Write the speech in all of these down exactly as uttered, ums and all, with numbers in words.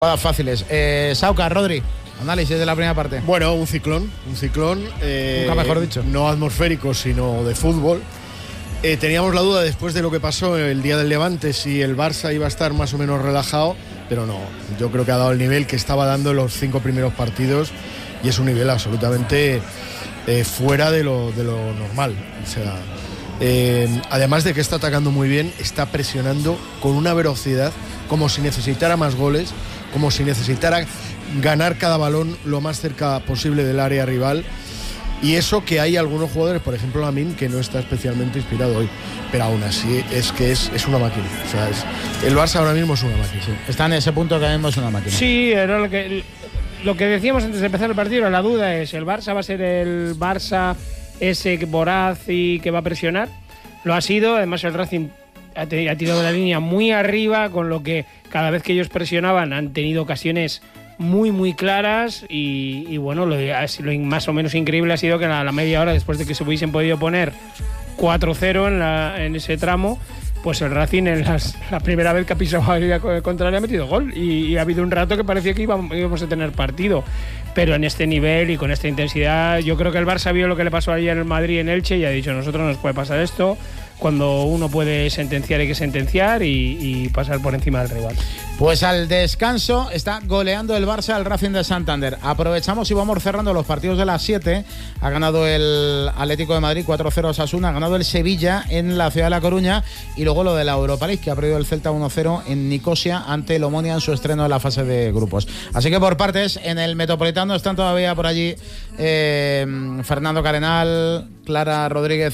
Fáciles. Eh, Sauca, Rodri, análisis de la primera parte. Bueno, un ciclón, un ciclón. Eh, Nunca mejor dicho. No atmosférico, sino de fútbol. Eh, teníamos la duda después de lo que pasó el día del Levante si el Barça iba a estar más o menos relajado, pero no. Yo creo que ha dado el nivel que estaba dando en los cinco primeros partidos y es un nivel absolutamente eh, fuera de lo, de lo normal. O sea, eh, además de que está atacando muy bien, está presionando con una velocidad como si necesitara más goles, como si necesitara ganar cada balón lo más cerca posible del área rival. Y eso que hay algunos jugadores, por ejemplo Lamine, que no está especialmente inspirado hoy, pero aún así es que es, es una máquina. O sea, es, el Barça ahora mismo es una máquina. Sí, está en ese punto que ahora mismo es una máquina. Sí, era lo que, lo que decíamos antes de empezar el partido, la duda es, ¿el Barça va a ser el Barça ese voraz y que va a presionar? Lo ha sido, además el Racing ha, te, ha tirado la línea muy arriba, con lo que cada vez que ellos presionaban han tenido ocasiones muy muy claras y, y bueno, lo, lo más o menos increíble ha sido que a la media hora después de que se hubiesen podido poner cuatro cero en, la, en ese tramo, pues el Racing en las, la primera vez que ha pisado a la contraria ha metido gol y, y ha habido un rato que parecía que íbamos, íbamos a tener partido, pero en este nivel y con esta intensidad yo creo que el Barça vio lo que le pasó ayer en el Madrid en Elche y ha dicho, nosotros nos puede pasar esto. Cuando uno puede sentenciar hay que sentenciar y, y pasar por encima del rival. Pues al descanso está goleando el Barça al Racing de Santander. Aprovechamos y vamos cerrando los partidos de las siete. Ha ganado el Atlético de Madrid cuatro cero a Osasuna, ha ganado el Sevilla en la ciudad de La Coruña y luego lo de la Europa League, que ha perdido el Celta uno cero en Nicosia ante el Omonia en su estreno en la fase de grupos. Así que por partes, en el Metropolitano están todavía por allí eh, Fernando Carenal, Clara Rodríguez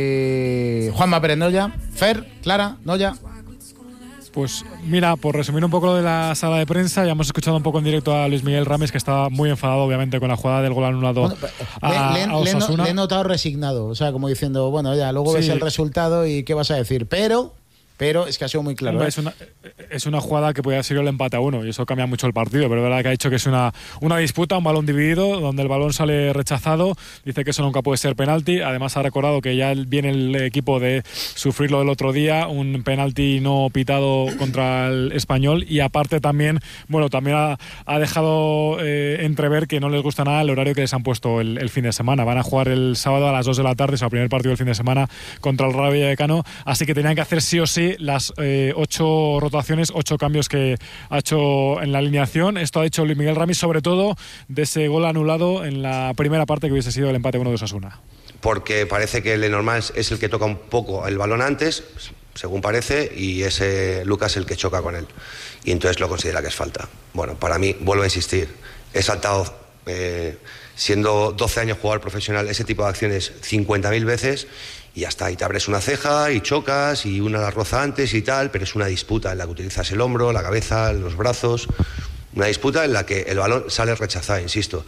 y Juanma Pérez Noya. Fer, Clara, Noya. Pues mira, por resumir un poco lo de la sala de prensa, ya hemos escuchado un poco en directo a Luis Miguel Ramis, que estaba muy enfadado obviamente con la jugada del gol anulado bueno, a, le, a Osasuna. Le, le he notado resignado, o sea, como diciendo, bueno, ya, luego sí. ves el resultado y qué vas a decir, pero... Pero es que ha sido muy claro. Hombre, ¿eh? es, una, es una jugada que podía ser el empate a uno y eso cambia mucho el partido, pero es verdad que ha dicho que es una, una disputa, un balón dividido, donde el balón sale rechazado, dice que eso nunca puede ser penalti, además ha recordado que ya viene el equipo de sufrirlo del otro día, un penalti no pitado contra el Español y aparte también, bueno, también ha, ha dejado eh, entrever que no les gusta nada el horario que les han puesto el, el fin de semana. Van a jugar el sábado a las dos de la tarde, es el primer partido del fin de semana contra el Rayo Vallecano, así que tenían que hacer sí o sí las eh, ocho rotaciones, ocho cambios que ha hecho en la alineación. Esto ha dicho Luis Miguel Ramis, sobre todo de ese gol anulado en la primera parte que hubiese sido el empate uno de Osasuna. Porque parece que Lenormand es el que toca un poco el balón antes, según parece, y es eh, Lucas el que choca con él. Y entonces lo considera que es falta. Bueno, para mí, vuelvo a insistir, he saltado, eh, siendo doce años jugador profesional, ese tipo de acciones cincuenta mil veces y ya está, y te abres una ceja y chocas y una la roza antes y tal, pero es una disputa en la que utilizas el hombro, la cabeza, los brazos, una disputa en la que el balón sale rechazado, insisto.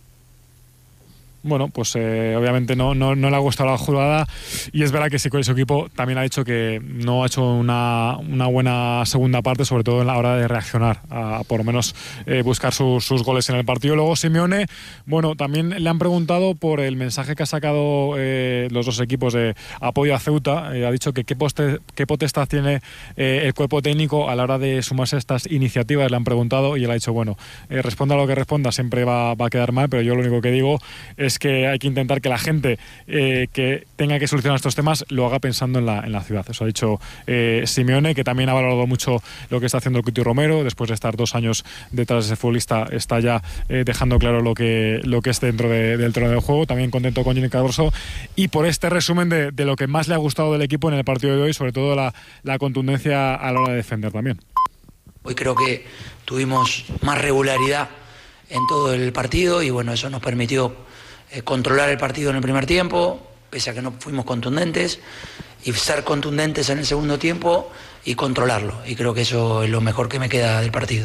Bueno, pues eh, obviamente no, no, no le ha gustado la jugada y es verdad que sí, con su equipo también ha dicho que no ha hecho una, una buena segunda parte, sobre todo en la hora de reaccionar, a por lo menos eh, buscar sus, sus goles en el partido. Luego Simeone, bueno, también le han preguntado por el mensaje que ha sacado eh, los dos equipos de apoyo a Ceuta. Eh, ha dicho que qué, poste, qué potestad tiene eh, el cuerpo técnico a la hora de sumarse a estas iniciativas, le han preguntado y él ha dicho, bueno, eh, responda a lo que responda, siempre va, va a quedar mal, pero yo lo único que digo es Es que hay que intentar que la gente eh, que tenga que solucionar estos temas lo haga pensando en la, en la ciudad. Eso ha dicho eh, Simeone, que también ha valorado mucho lo que está haciendo el Cuti Romero. Después de estar dos años detrás de ese futbolista, está ya eh, dejando claro lo que, lo que es dentro de, del terreno de juego. También contento con Johnny Cardoso. Y por este resumen de, de lo que más le ha gustado del equipo en el partido de hoy, sobre todo la, la contundencia a la hora de defender también. Hoy creo que tuvimos más regularidad en todo el partido y bueno, eso nos permitió Eh, controlar el partido en el primer tiempo, pese a que no fuimos contundentes, y ser contundentes en el segundo tiempo y controlarlo. Y creo que eso es lo mejor que me queda del partido.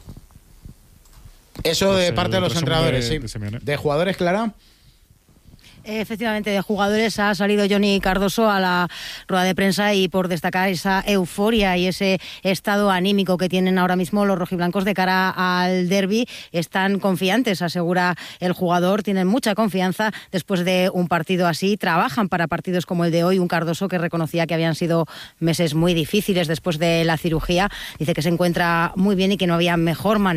Eso de pues parte de los entrenadores, de, sí. De, de jugadores, Clara. Efectivamente, de jugadores ha salido Johnny Cardoso a la rueda de prensa y por destacar esa euforia y ese estado anímico que tienen ahora mismo los rojiblancos de cara al derbi. Están confiantes, asegura el jugador, tienen mucha confianza después de un partido así, trabajan para partidos como el de hoy. Un Cardoso que reconocía que habían sido meses muy difíciles después de la cirugía, dice que se encuentra muy bien y que no había mejor manera